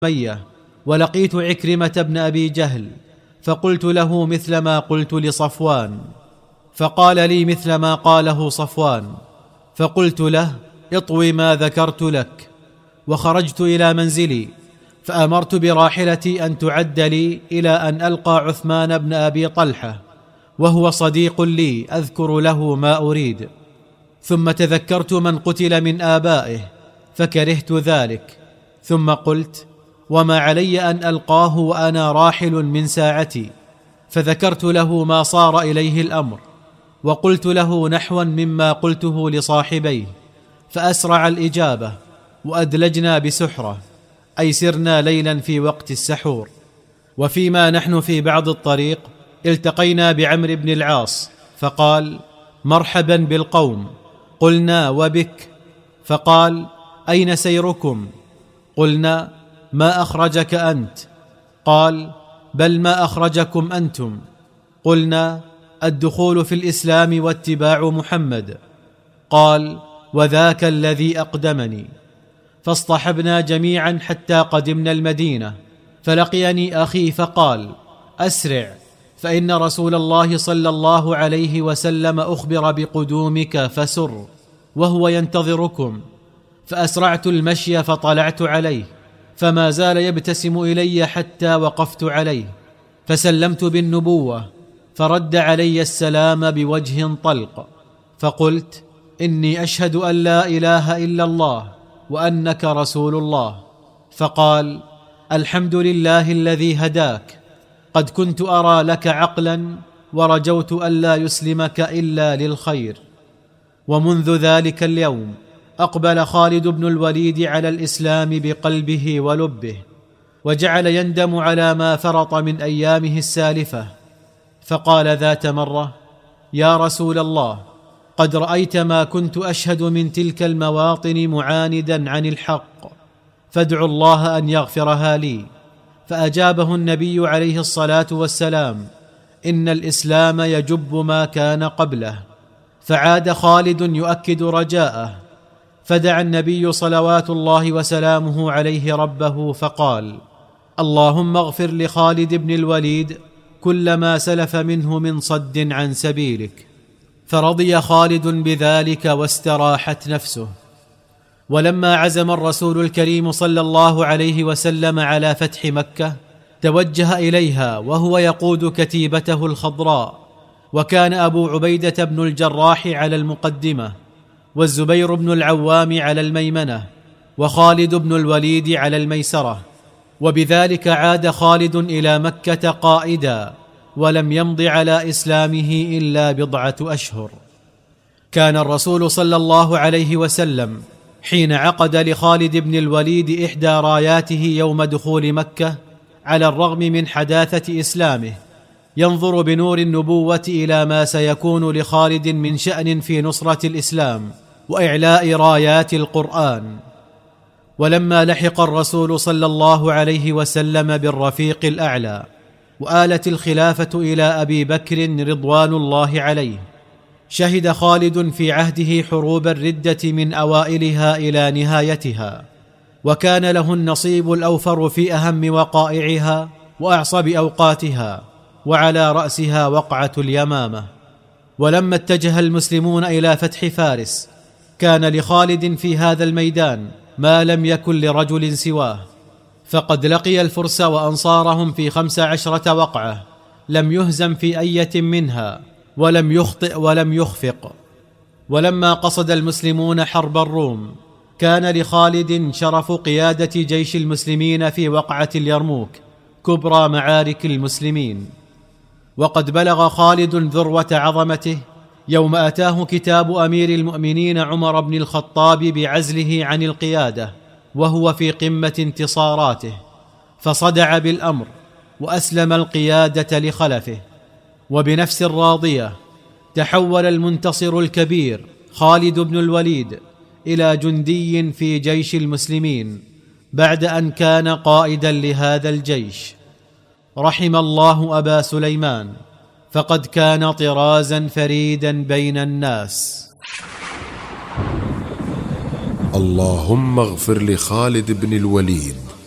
أمية، ولقيت عكرمة بن أبي جهل، فقلت له مثل ما قلت لصفوان، فقال لي مثل ما قاله صفوان، فقلت له: اطوي ما ذكرت لك. وخرجت إلى منزلي، فأمرت براحلتي أن تعد لي إلى أن ألقى عثمان بن أبي طلحة، وهو صديق لي أذكر له ما أريد. ثم تذكرت من قتل من آبائه فكرهت ذلك، ثم قلت: وما علي أن ألقاه وأنا راحل من ساعتي. فذكرت له ما صار إليه الأمر، وقلت له نحوا مما قلته لصاحبيه، فأسرع الإجابة، وأدلجنا بسحرة، أي سرنا ليلا في وقت السحور. وفيما نحن في بعض الطريق التقينا بعمرو بن العاص، فقال: مرحبا بالقوم. قلنا: وبك. فقال: أين سيركم؟ قلنا: ما أخرجك أنت؟ قال: بل ما أخرجكم أنتم؟ قلنا: الدخول في الإسلام واتباع محمد. قال: وذاك الذي أقدمني. فاصطحبنا جميعا حتى قدمنا المدينة، فلقيني أخي فقال: أسرع، فإن رسول الله صلى الله عليه وسلم أخبر بقدومك فسر، وهو ينتظركم. فأسرعت المشي فطلعت عليه، فما زال يبتسم إلي حتى وقفت عليه، فسلمت بالنبوة، فرد علي السلام بوجه طلق، فقلت: إني أشهد أن لا إله إلا الله وأنك رسول الله. فقال: الحمد لله الذي هداك، قد كنت أرى لك عقلا ورجوت ألا يسلمك إلا للخير. ومنذ ذلك اليوم أقبل خالد بن الوليد على الإسلام بقلبه ولبه، وجعل يندم على ما فرط من أيامه السالفة، فقال ذات مرة: يا رسول الله، قد رأيت ما كنت أشهد من تلك المواطن معاندا عن الحق، فادعوا الله أن يغفرها لي. فأجابه النبي عليه الصلاة والسلام: إن الإسلام يجب ما كان قبله. فعاد خالد يؤكد رجاءه، فدعا النبي صلوات الله وسلامه عليه ربه فقال: اللهم اغفر لخالد بن الوليد كل ما سلف منه من صد عن سبيلك. فرضي خالد بذلك واستراحت نفسه. ولما عزم الرسول الكريم صلى الله عليه وسلم على فتح مكة توجه إليها وهو يقود كتيبته الخضراء، وكان أبو عبيدة بن الجراح على المقدمة، والزبير بن العوام على الميمنة، وخالد بن الوليد على الميسرة. وبذلك عاد خالد إلى مكة قائدا، ولم يمض على إسلامه إلا بضعة أشهر. كان الرسول صلى الله عليه وسلم حين عقد لخالد بن الوليد إحدى راياته يوم دخول مكة، على الرغم من حداثة إسلامه، ينظر بنور النبوة إلى ما سيكون لخالد من شأن في نصرة الإسلام وإعلاء رايات القرآن. ولما لحق الرسول صلى الله عليه وسلم بالرفيق الأعلى وآلت الخلافة إلى أبي بكر رضوان الله عليه، شهد خالد في عهده حروب الردة من أوائلها إلى نهايتها، وكان له النصيب الأوفر في أهم وقائعها وأعصب أوقاتها، وعلى رأسها وقعة اليمامة. ولما اتجه المسلمون إلى فتح فارس كان لخالد في هذا الميدان ما لم يكن لرجل سواه، فقد لقي الفرس وأنصارهم في 15 وقعة، لم يهزم في أية منها، ولم يخطئ ولم يخفق. ولما قصد المسلمون حرب الروم كان لخالد شرف قيادة جيش المسلمين في وقعة اليرموك، كبرى معارك المسلمين. وقد بلغ خالد ذروة عظمته يوم أتاه كتاب أمير المؤمنين عمر بن الخطاب بعزله عن القيادة وهو في قمة انتصاراته، فصدع بالأمر وأسلم القيادة لخلفه. وبنفس راضية تحول المنتصر الكبير خالد بن الوليد إلى جندي في جيش المسلمين بعد أن كان قائدا لهذا الجيش. رحم الله أبا سليمان، فقد كان طرازا فريدا بين الناس. اللهم اغفر لخالد بن الوليد